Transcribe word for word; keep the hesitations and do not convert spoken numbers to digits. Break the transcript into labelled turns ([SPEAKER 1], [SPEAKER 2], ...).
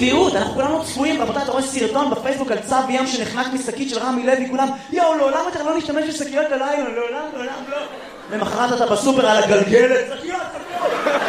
[SPEAKER 1] צביעות, אנחנו כולנו צפויים, רבותיי, אתה רואה סרטון בפייסבוק על צב ים שנחנק משקית של רמי לוי, כולם, יאו, לעולם אתה לא נשתמש בשקיות הלילה, לעולם, לעולם, לא. למחרת אתה בסופר על הגלגלת, שקיות,